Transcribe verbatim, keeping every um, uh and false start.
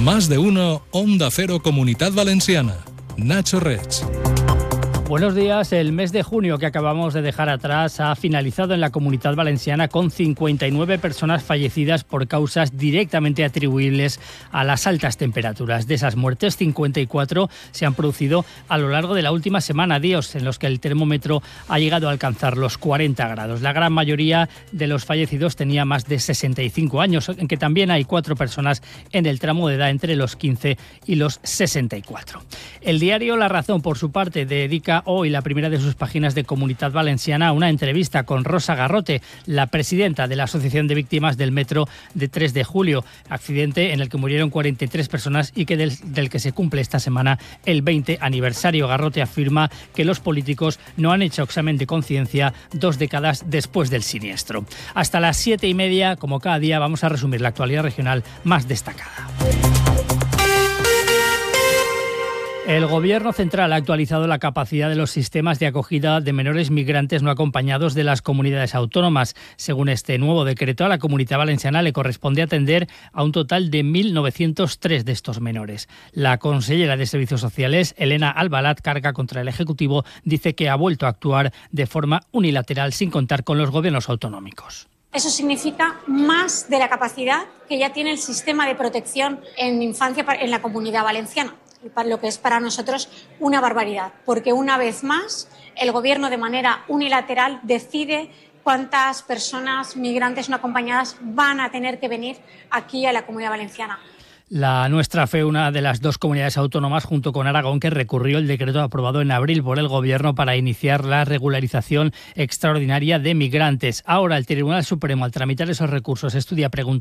Más de uno, Onda Cero Comunidad Valenciana. Nacho Reig. Buenos días. El mes de junio que acabamos de dejar atrás ha finalizado en la Comunidad Valenciana con cincuenta y nueve personas fallecidas por causas directamente atribuibles a las altas temperaturas. De esas muertes, cincuenta y cuatro se han producido a lo largo de la última semana, días en los que el termómetro ha llegado a alcanzar los cuarenta grados. La gran mayoría de los fallecidos tenía más de sesenta y cinco años, en que también hay cuatro personas en el tramo de edad entre los quince y los sesenta y cuatro. El diario La Razón, por su parte, dedica hoy la primera de sus páginas de Comunidad Valenciana a una entrevista con Rosa Garrote, la presidenta de la Asociación de Víctimas del Metro de tres de julio, accidente en el que murieron cuarenta y tres personas y que del, del que se cumple esta semana el veinte aniversario. Garrote afirma que los políticos no han hecho examen de conciencia dos décadas después del siniestro. Hasta las siete y media, como cada día, vamos a resumir la actualidad regional más destacada. El Gobierno central ha actualizado la capacidad de los sistemas de acogida de menores migrantes no acompañados de las comunidades autónomas. Según este nuevo decreto, a la Comunidad Valenciana le corresponde atender a un total de mil novecientos tres de estos menores. La consellera de Servicios Sociales, Elena Albalat, carga contra el Ejecutivo, dice que ha vuelto a actuar de forma unilateral sin contar con los gobiernos autonómicos. Eso significa más de la capacidad que ya tiene el sistema de protección en infancia en la Comunidad Valenciana. Lo que es para nosotros una barbaridad, porque una vez más el Gobierno de manera unilateral decide cuántas personas migrantes no acompañadas van a tener que venir aquí a la Comunidad Valenciana. La nuestra fue una de las dos comunidades autónomas, junto con Aragón, que recurrió el decreto aprobado en abril por el Gobierno para iniciar la regularización extraordinaria de migrantes. Ahora el Tribunal Supremo, al tramitar esos recursos, estudia preguntas